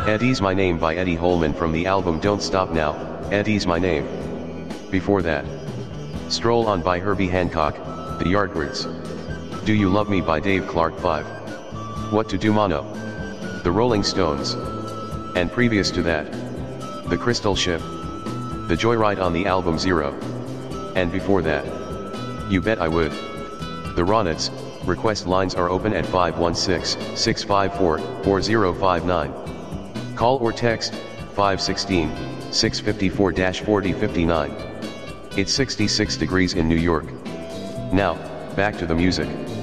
Eddie's My Name by Eddie Holman from the album Don't Stop Now, Eddie's My Name. Before that, Stroll On by Herbie Hancock, The Yardbirds. Do You Love Me by Dave Clark 5. What to Do Mono, The Rolling Stones. And previous to that, The Crystal Ship, The Joyride on the album Zero. And before that, You Bet I Would, The Ronettes. Request lines are open at 516-654-4059. Call or text 516-654-4059. It's 66 degrees in New York. Now, back to the music.